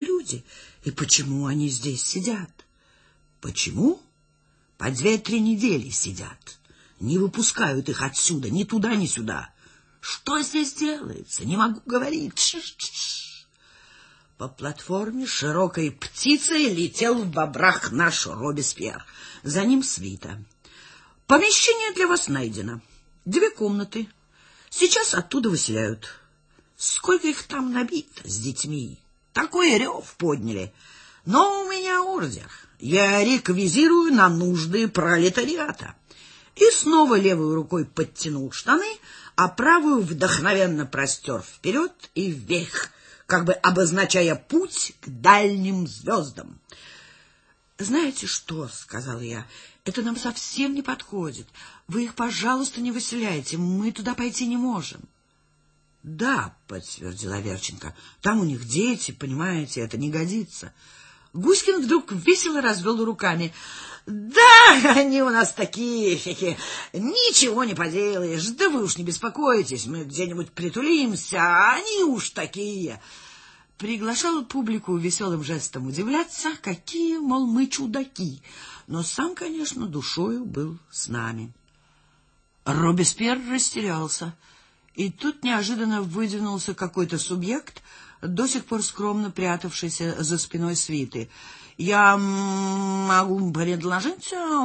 люди, и почему они здесь сидят? Почему? По 2-3 недели сидят. Не выпускают их отсюда, ни туда, ни сюда. Что здесь делается? Не могу говорить. Ш-ш-ш. По платформе широкой птицей летел в бобрах наш Робеспьер. За ним свита. Помещение для вас найдено. 2 комнаты. Сейчас оттуда выселяют. Сколько их там набито с детьми. Такой рев подняли. Но у меня ордер. Я реквизирую на нужды пролетариата. И снова левой рукой подтянул штаны, а правую вдохновенно простер вперед и вверх, как бы обозначая путь к дальним звездам. «Знаете что?» — сказала я. «Это нам совсем не подходит. Вы их, пожалуйста, не выселяйте. Мы туда пойти не можем». «Да», — подтвердила Верченко, — «там у них дети, понимаете, это не годится». Гуськин вдруг весело развел руками. «Да, они у нас такие, ничего не поделаешь. Да вы уж не беспокойтесь, мы где-нибудь притулимся, а они уж такие». Приглашал публику веселым жестом удивляться, какие, мол, мы чудаки. Но сам, конечно, душою был с нами. Робеспьер растерялся. И тут неожиданно выдвинулся какой-то субъект, до сих пор скромно прятавшийся за спиной свиты. «Я могу предложить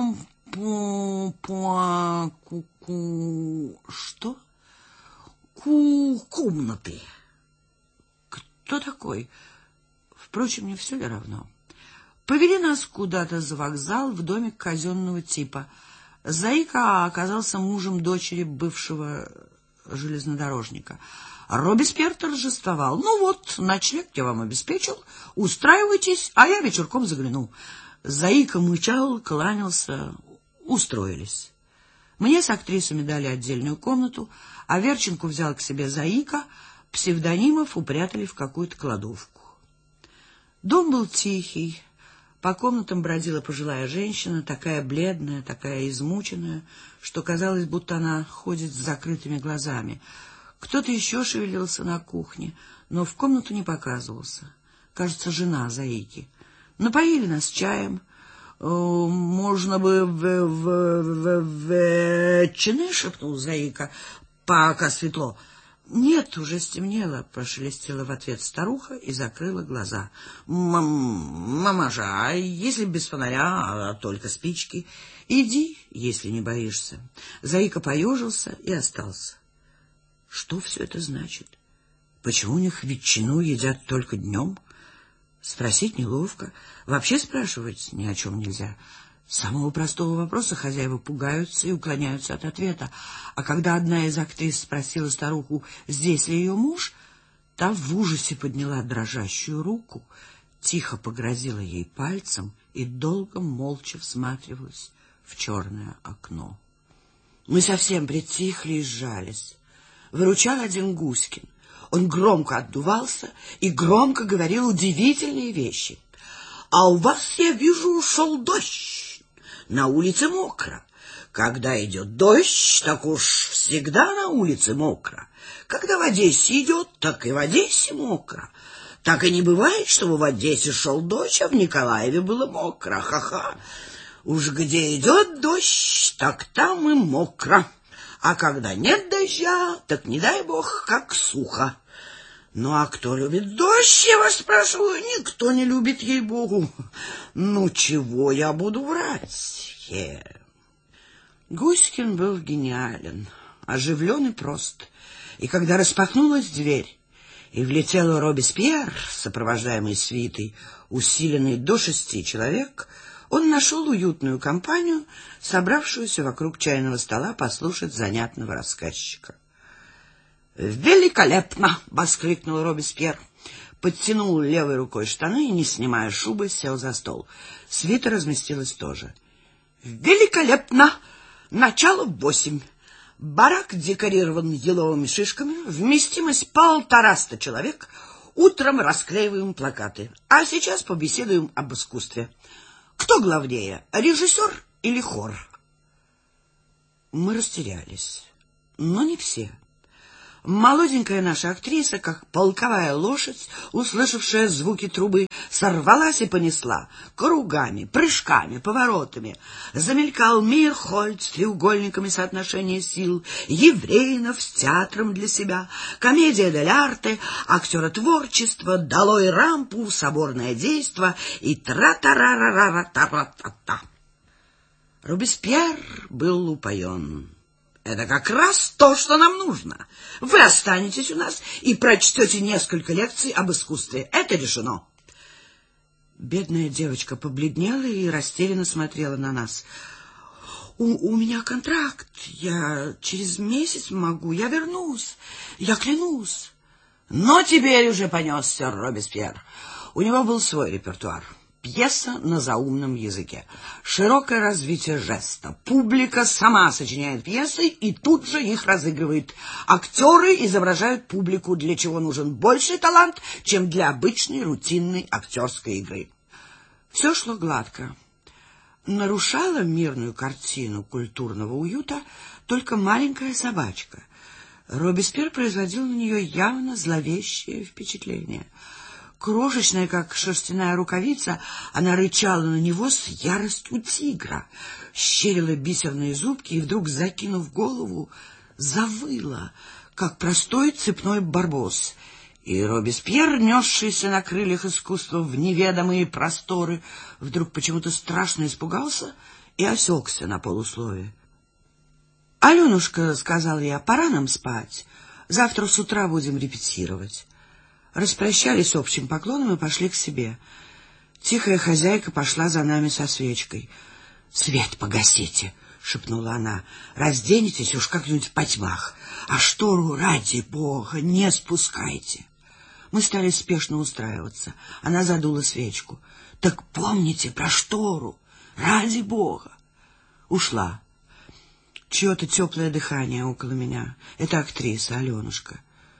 что? Комнаты». Кто такой? Впрочем, не все ли равно? Повели нас куда-то за вокзал в домик казенного типа. Заика оказался мужем дочери бывшего железнодорожника. Робеспьер торжествовал. «Ну вот, ночлег я вам обеспечил, устраивайтесь, а я вечерком загляну». Заика мычал, кланялся, устроились. Мне с актрисами дали отдельную комнату, а Верченку взял к себе Заика, псевдонимов упрятали в какую-то кладовку. Дом был тихий. По комнатам бродила пожилая женщина, такая бледная, такая измученная, что казалось, будто она ходит с закрытыми глазами. Кто-то еще шевелился на кухне, но в комнату не показывался. Кажется, жена Заики. Напоили нас чаем. «Можно бы ветчины?» — шепнул Заика, — «пока светло». «Нет, уже стемнело», — прошелестела в ответ старуха и закрыла глаза. «Мамаша, а если без фонаря, а только спички? Иди, если не боишься». Заика поежился и остался. Что все это значит? Почему у них ветчину едят только днем? Спросить неловко. Вообще спрашивать ни о чем нельзя. С самого простого вопроса хозяева пугаются и уклоняются от ответа. А когда одна из актрис спросила старуху, здесь ли ее муж, та в ужасе подняла дрожащую руку, тихо погрозила ей пальцем и долго молча всматривалась в черное окно. Мы совсем притихли и сжались. Выручал один Гуськин. Он громко отдувался и громко говорил удивительные вещи. «А у вас, я вижу, ушел дождь. На улице мокро. Когда идет дождь, так уж всегда на улице мокро. Когда в Одессе идет, так и в Одессе мокро. Так и не бывает, чтобы в Одессе шел дождь, а в Николаеве было мокро. Ха-ха. Уж где идет дождь, так там и мокро. А когда нет дождя, так не дай бог, как сухо. Ну, а кто любит дождь, я вас спрашиваю? Никто не любит, ей-богу. Ну, чего я буду врать? Гуськин был гениален, оживлен и прост. И когда распахнулась дверь, и влетел Робеспьер, сопровождаемый свитой, усиленный до 6 человек, он нашел уютную компанию, собравшуюся вокруг чайного стола послушать занятного рассказчика. «Великолепно!» — воскликнул Робеспьер. Подтянул левой рукой штаны и, не снимая шубы, сел за стол. Свита разместилась тоже. «Великолепно! Начало в 8. Барак декорирован еловыми шишками, вместимость 150 человек. Утром расклеиваем плакаты, а сейчас побеседуем об искусстве. Кто главнее, режиссер или хор?» Мы растерялись, но не все. Молоденькая наша актриса, как полковая лошадь, услышавшая звуки трубы, сорвалась и понесла кругами, прыжками, поворотами. Замелькал Мейерхольд с треугольниками соотношения сил, Еврейнов с театром для себя, комедия дель арте, актеротворчество, долой рампу, соборное действо и тра-та-ра-ра-ра-та-ра-та-та. Робеспьер был упоен. Это как раз то, что нам нужно. Вы останетесь у нас и прочтете несколько лекций об искусстве. Это решено. Бедная девочка побледнела и растерянно смотрела на нас. У меня контракт. Я через месяц могу. Я вернусь. Я клянусь. Но теперь уже понесся Робеспьер. У него был свой репертуар. Пьеса на заумном языке, широкое развитие жеста. Публика сама сочиняет пьесы и тут же их разыгрывает. Актеры изображают публику, для чего нужен больший талант, чем для обычной рутинной актерской игры. Все шло гладко. Нарушала мирную картину культурного уюта только маленькая собачка. Робеспьер производил на нее явно зловещее впечатление. Крошечная, как шерстяная рукавица, она рычала на него с яростью тигра, щерила бисерные зубки и вдруг, закинув голову, завыла, как простой цепной барбос. И Робеспьер, несшийся на крыльях искусства в неведомые просторы, вдруг почему-то страшно испугался и осекся на полуслове. — Аленушка, — сказал я, — пора нам спать. Завтра с утра будем репетировать. Распрощались общим поклоном и пошли к себе. Тихая хозяйка пошла за нами со свечкой. — Свет погасите, — шепнула она. — Разденетесь уж как-нибудь в потьмах, а штору, ради бога, не спускайте. Мы стали спешно устраиваться. Она задула свечку. — Так помните про штору, ради бога. Ушла. Чье-то теплое дыхание около меня. Это актриса Аленушка.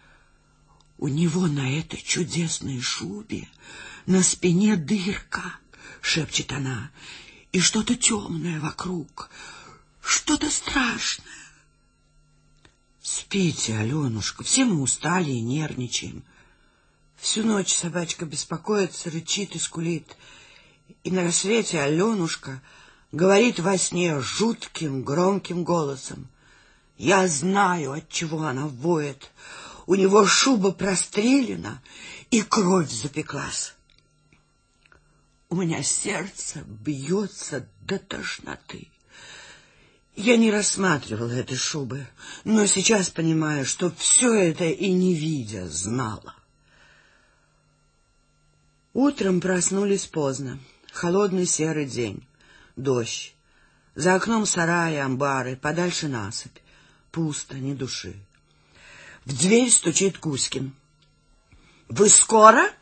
У него на этой чудесной шубе на спине дырка, — шепчет она, — и что-то темное вокруг, что-то страшное. Спите, Аленушка, все мы устали и нервничаем. Всю ночь собачка беспокоится, рычит и скулит. И на рассвете Аленушка говорит во сне жутким, громким голосом. Я знаю, от чего она воет. У него шуба прострелена, и кровь запеклась. У меня сердце бьется до тошноты. Я не рассматривала этой шубы, но сейчас понимаю, что все это и не видя знала. Утром проснулись поздно. Холодный серый день. Дождь. За окном сараи, амбары, подальше насыпь. Пусто, ни души. В дверь стучит Кузькин. — Вы скоро?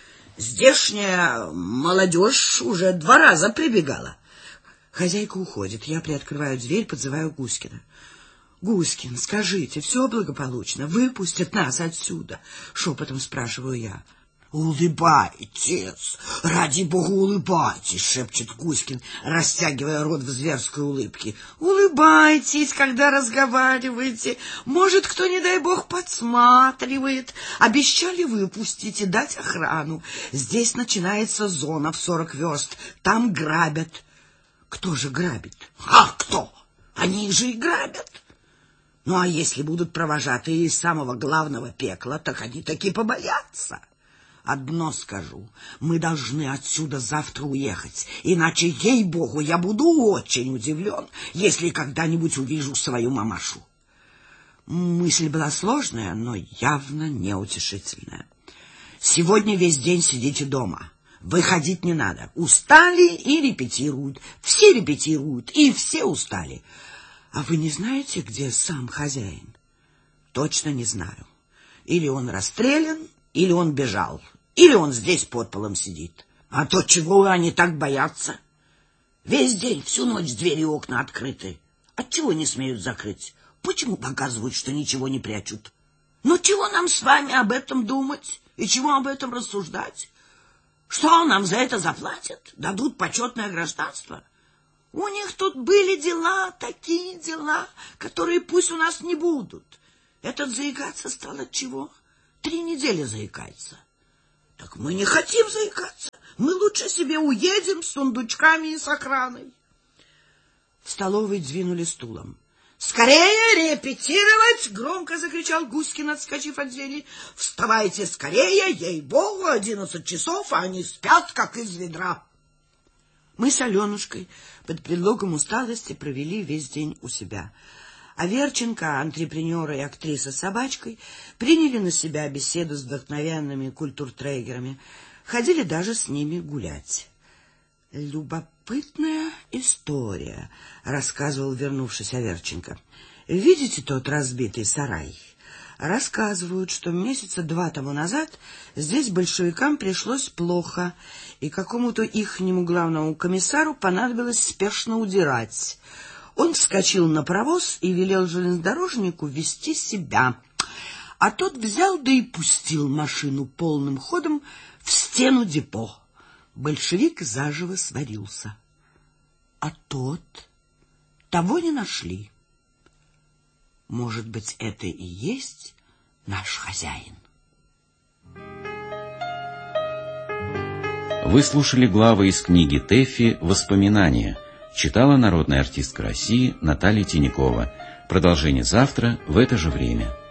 Здешняя молодежь уже 2 раза прибегала. Хозяйка уходит. Я приоткрываю дверь, подзываю Кузькина. — Гуськин, скажите, все благополучно? Выпустят нас отсюда? — шепотом спрашиваю я. — Улыбайтесь, ради бога, улыбайтесь, — шепчет Кузькин, растягивая рот в зверской улыбке. — Улыбайтесь, когда разговариваете. Может, кто, не дай бог, подсматривает. Обещали выпустить и дать охрану. Здесь начинается зона в 40 верст. Там грабят. — Кто же грабит? — А кто? Они же и грабят. Ну, а если будут провожатые из самого главного пекла, так они таки побоятся. Одно скажу, мы должны отсюда завтра уехать, иначе, ей-богу, я буду очень удивлен, если когда-нибудь увижу свою мамашу. Мысль была сложная, но явно неутешительная. Сегодня весь день сидите дома, выходить не надо. Устали и репетируют, все репетируют, и все устали. А вы не знаете, где сам хозяин? Точно не знаю. Или он расстрелян, или он бежал, или он здесь под полом сидит. А то чего они так боятся? Весь день, всю ночь двери и окна открыты. Отчего не смеют закрыть? Почему показывают, что ничего не прячут? Ну, чего нам с вами об этом думать? И чего об этом рассуждать? Что нам за это заплатят? Дадут почетное гражданство? У них тут были дела, такие дела, которые пусть у нас не будут. Этот заикаться стал от чего? 3 недели заикается. Так мы не хотим заикаться. лучше себе уедем с сундучками и с охраной. В столовой двинули стулом. «Скорее репетировать!» — громко закричал Гуськин, отскочив от двери. «Вставайте скорее, ей-богу, 11 часов, а они спят, как из ведра». Мы с Аленушкой под предлогом усталости провели весь день у себя. А Верченко, антрепренера и актриса с собачкой, приняли на себя беседу с вдохновенными культуртрегерами, ходили даже с ними гулять. «Любопытная история», — рассказывал, вернувшись Аверченко. «Видите тот разбитый сарай? Рассказывают, что месяца 2 тому назад здесь большевикам пришлось плохо, и какому-то ихнему главному комиссару понадобилось спешно удирать. Он вскочил на паровоз и велел железнодорожнику вести себя, а тот взял да и пустил машину полным ходом в стену депо. Большевик заживо сварился. А того не нашли. Может быть, это и есть наш хозяин?» Вы слушали главы из книги Тэффи «Воспоминания». Читала народная артистка России Наталья Тинякова. Продолжение завтра в это же время.